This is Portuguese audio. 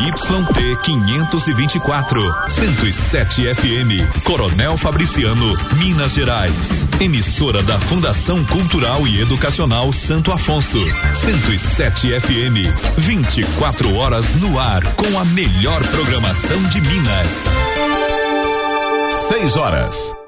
ZYT 524, 107 FM, Coronel Fabriciano, Minas Gerais. Emissora da Fundação Cultural e Educacional Santo Afonso, 107 FM, 24 horas no ar com a melhor programação de Minas. 6 horas.